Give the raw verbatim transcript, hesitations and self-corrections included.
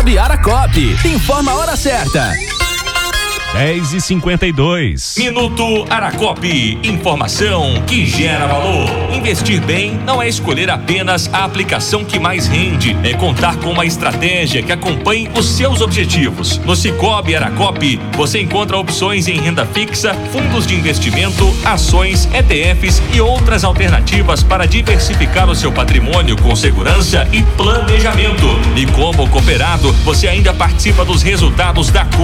Aracop, informa a hora certa. dez e cinquenta e dois. Minuto Aracop, informação que gera valor. Investir bem não é escolher apenas a aplicação que mais rende, é contar com uma estratégia que acompanhe os seus objetivos. No Sicoob Aracop, você encontra opções em renda fixa, fundos de investimento, ações, E T Fs e outras alternativas para diversificar o seu patrimônio com segurança e planejamento. E como cooperado, você ainda participa dos resultados da